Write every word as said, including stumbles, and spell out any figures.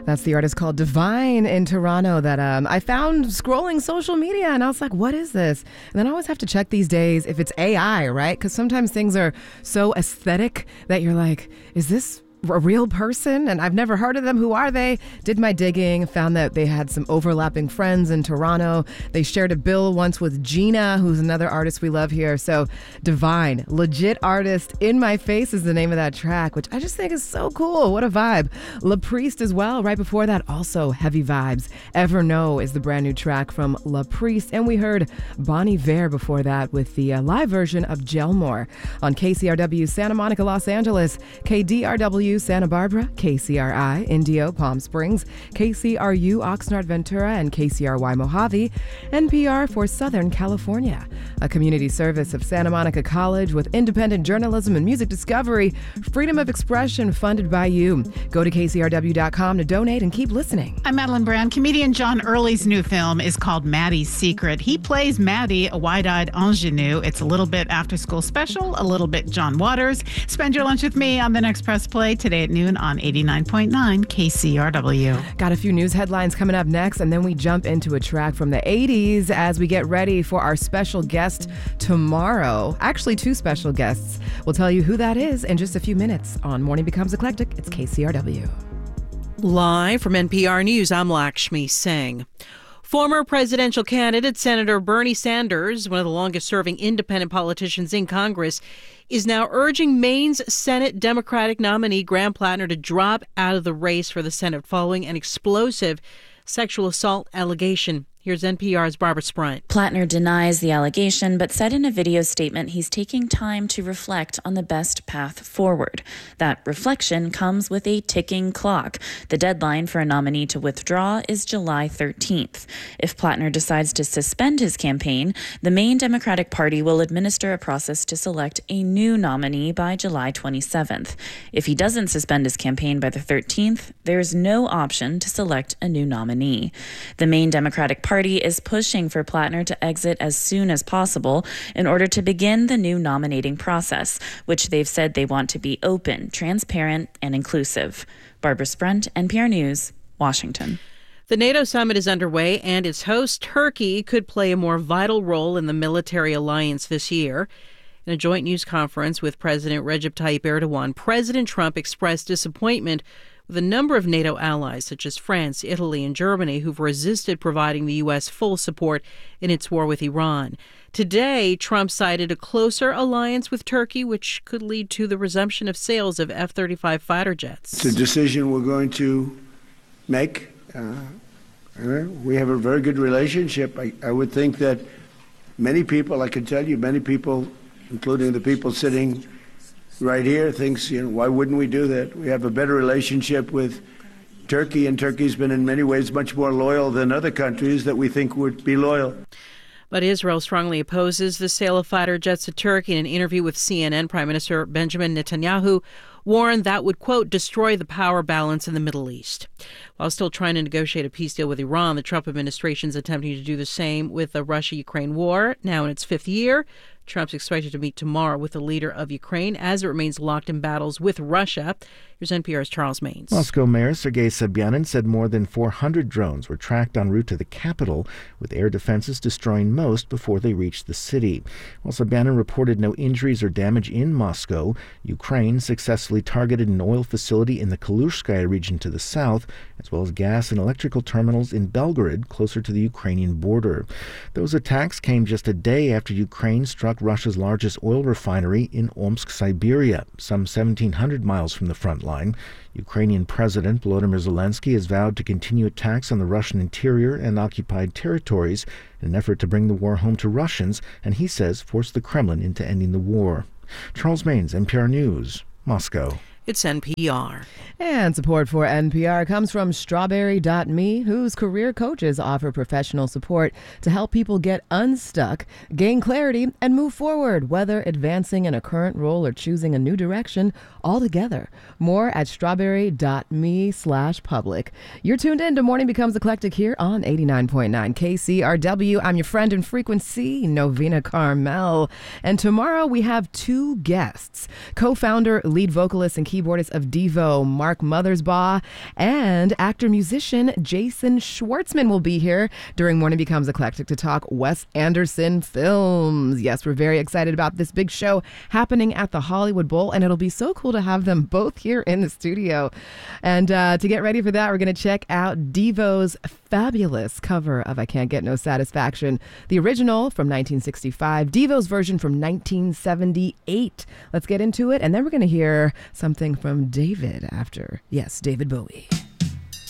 That's the artist called Divine in Toronto that um, I found scrolling social media, and I was like, what is this? And then I always have to check these days if it's A I, right? Because sometimes things are so aesthetic that you're like, is this a real person? And I've never heard of them. Who are they? Did my digging, found that they had some overlapping friends in Toronto. They shared a bill once with Gina, who's another artist we love here. So Divine, legit artist. In My Face is the name of that track, which I just think is so cool. What a vibe. La Priest as well. Right before that, also heavy vibes. Ever Know is the brand new track from La Priest. And we heard Bon Iver before that with the uh, live version of Gelmore on K C R W Santa Monica, Los Angeles, K D R W Santa Barbara, K C R I Indio, Palm Springs, K C R U Oxnard, Ventura, and K C R Y Mojave, N P R for Southern California, a community service of Santa Monica College with independent journalism and music discovery, freedom of expression funded by you. Go to K C R W dot com to donate and keep listening. I'm Madeline Brand. Comedian John Early's new film is called Maddie's Secret. He plays Maddie, a wide-eyed ingenue. It's a little bit after-school special, a little bit John Waters. Spend your lunch with me on the next Press Play today at noon on eighty-nine point nine K C R W. Got a few news headlines coming up next, and then we jump into a track from the eighties as we get ready for our special guest tomorrow. Actually, two special guests. We'll tell you who that is in just a few minutes on Morning Becomes Eclectic. It's K C R W. Live from N P R News, I'm Lakshmi Singh. Former presidential candidate Senator Bernie Sanders, one of the longest-serving independent politicians in Congress, is now urging Maine's Senate Democratic nominee Graham Plattner to drop out of the race for the Senate following an explosive sexual assault allegation. Here's N P R's Barbara Sprunt. Plattner denies the allegation, but said in a video statement he's taking time to reflect on the best path forward. That reflection comes with a ticking clock. The deadline for a nominee to withdraw is July thirteenth. If Plattner decides to suspend his campaign, the Maine Democratic Party will administer a process to select a new nominee by July twenty-seventh. If he doesn't suspend his campaign by the thirteenth, there's no option to select a new nominee. The Maine Democratic Party Party is pushing for Plattner to exit as soon as possible in order to begin the new nominating process, which they've said they want to be open, transparent, and inclusive. Barbara Sprunt, N P R News, Washington. The NATO summit is underway, and its host, Turkey, could play a more vital role in the military alliance this year. In a joint news conference with President Recep Tayyip Erdogan, President Trump expressed disappointment with a number of NATO allies, such as France, Italy, and Germany, who've resisted providing the U S full support in its war with Iran. Today, Trump cited a closer alliance with Turkey, which could lead to the resumption of sales of F thirty-five fighter jets. It's a decision we're going to make. Uh, we have a very good relationship. I, I would think that many people, I can tell you, many people, including the people sitting right here, thinks, you know, why wouldn't we do that? We have a better relationship with Turkey, and Turkey's been in many ways much more loyal than other countries that we think would be loyal. But Israel strongly opposes the sale of fighter jets to Turkey. In an interview with C N N, Prime Minister Benjamin Netanyahu warned that would, quote, destroy the power balance in the Middle East. While still trying to negotiate a peace deal with Iran, the Trump administration is attempting to do the same with the Russia-Ukraine war, now in its fifth year. Trump's expected to meet tomorrow with the leader of Ukraine as it remains locked in battles with Russia. Here's N P R's Charles Maines. Moscow Mayor Sergei Sobyanin said more than four hundred drones were tracked en route to the capital, with air defenses destroying most before they reached the city. While Sobyanin reported no injuries or damage in Moscow, Ukraine successfully targeted an oil facility in the Kalushskaya region to the south, as well as gas and electrical terminals in Belgorod, closer to the Ukrainian border. Those attacks came just a day after Ukraine struck Russia's largest oil refinery in Omsk, Siberia, some seventeen hundred miles from the front line. Ukrainian President Volodymyr Zelensky has vowed to continue attacks on the Russian interior and occupied territories in an effort to bring the war home to Russians, and he says force the Kremlin into ending the war. Charles Maines, N P R News, Moscow. It's N P R. And support for N P R comes from Strawberry dot me, whose career coaches offer professional support to help people get unstuck, gain clarity, and move forward, whether advancing in a current role or choosing a new direction altogether. More at strawberry dot me slash public. You're tuned in to Morning Becomes Eclectic here on eighty-nine point nine K C R W. I'm your friend in frequency, Novena Carmel. And tomorrow we have two guests. Co-founder, lead vocalist, and keyboard keyboardist of Devo, Mark Mothersbaugh, and actor-musician Jason Schwartzman will be here during Morning Becomes Eclectic to talk Wes Anderson films. Yes, we're very excited about this big show happening at the Hollywood Bowl, and it'll be so cool to have them both here in the studio. And uh, to get ready for that, we're going to check out Devo's fabulous cover of I Can't Get No Satisfaction, the original from nineteen sixty-five, Devo's version from nineteen seventy-eight. Let's get into it, and then we're going to hear something from David after, yes, David Bowie.